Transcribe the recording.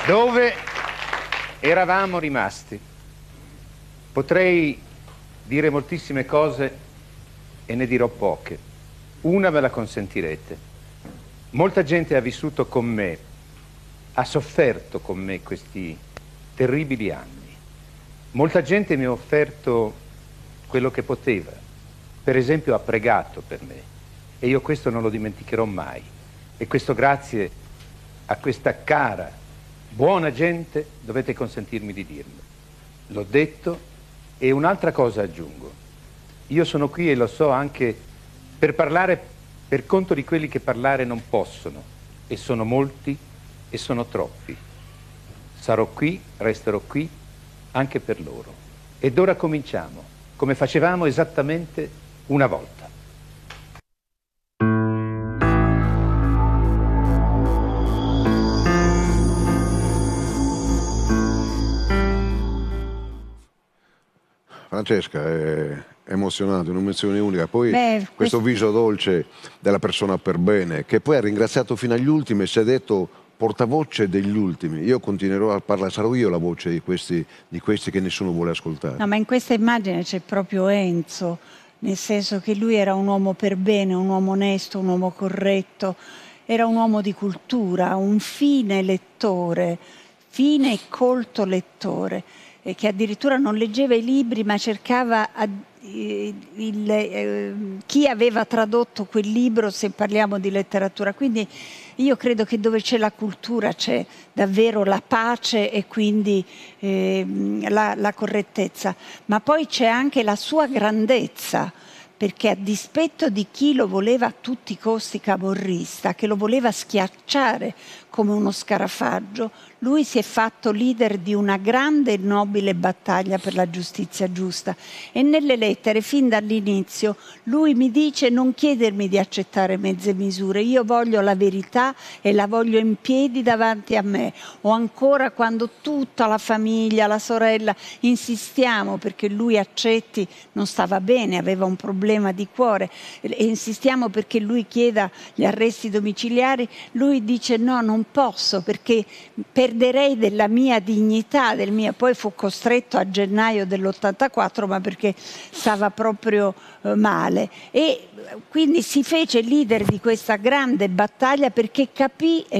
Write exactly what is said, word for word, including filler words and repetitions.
Dove eravamo rimasti? Potrei dire moltissime cose e ne dirò poche. Una me la consentirete. Molta gente ha vissuto con me, ha sofferto con me questi terribili anni. Molta gente mi ha offerto quello che poteva. Per esempio ha pregato per me e io questo non lo dimenticherò mai. E questo grazie a questa cara, buona gente dovete consentirmi di dirlo. L'ho detto e un'altra cosa aggiungo. Io sono qui e lo so anche per parlare per conto di quelli che parlare non possono e sono molti e sono troppi. Sarò qui, resterò qui anche per loro. Ed ora cominciamo, come facevamo esattamente una volta. Francesca, è emozionante, un'emozione unica. Poi Beh, questo questo... viso dolce della persona per bene, che poi ha ringraziato fino agli ultimi e si è detto portavoce degli ultimi. Io continuerò a parlare, sarò io la voce di questi, di questi che nessuno vuole ascoltare. No, ma in questa immagine c'è proprio Enzo, nel senso che lui era un uomo per bene, un uomo onesto, un uomo corretto, era un uomo di cultura, un fine lettore, fine e colto lettore, e che addirittura non leggeva i libri ma cercava a, eh, il, eh, chi aveva tradotto quel libro, se parliamo di letteratura. Quindi io credo che dove c'è la cultura c'è davvero la pace e quindi eh, la, la correttezza, ma poi c'è anche la sua grandezza, perché a dispetto di chi lo voleva a tutti i costi camorrista, che lo voleva schiacciare come uno scarafaggio, lui si è fatto leader di una grande e nobile battaglia per la giustizia giusta. E nelle lettere, fin dall'inizio, lui mi dice: non chiedermi di accettare mezze misure, io voglio la verità e la voglio in piedi davanti a me. O ancora quando tutta la famiglia, la sorella, insistiamo perché lui accetti, non stava bene, aveva un problema di cuore, e insistiamo perché lui chieda gli arresti domiciliari, lui dice: no, non posso perché perderei della mia dignità, del mio. Poi fu costretto a gennaio dell'ottantaquattro, ma perché stava proprio eh, male, e quindi si fece leader di questa grande battaglia perché capì